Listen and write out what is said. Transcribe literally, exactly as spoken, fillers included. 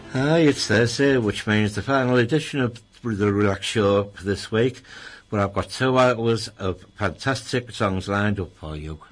Hi, it's Thursday, which means the final edition of the Relax Show for this week, where I've got two hours of fantastic songs lined up for you.